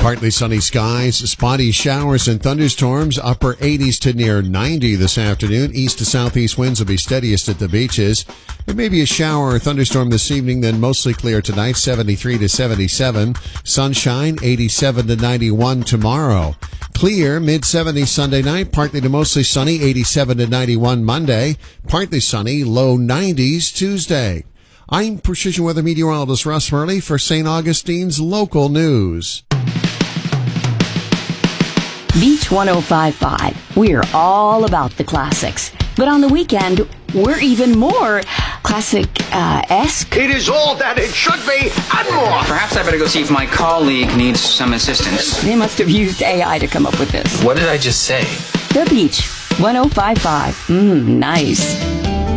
Partly sunny skies, spotty showers and thunderstorms, upper 80s to near 90 this afternoon. East to southeast winds will be steadiest at the beaches. There may be a shower or thunderstorm this evening, then mostly clear tonight, 73 to 77. Sunshine, 87 to 91 tomorrow. Clear, mid-70s Sunday night, partly to mostly sunny, 87 to 91 Monday. Partly sunny, low 90s Tuesday. I'm Precision Weather Meteorologist Russ Murley for St. Augustine's Local News. Beach 105.5. We're all about the classics. But on the weekend, we're even more classic-esque. It is all that it should be and more. Perhaps I better go see if my colleague needs some assistance. They must have used AI to come up with this. What did I just say? The Beach 105.5. Nice.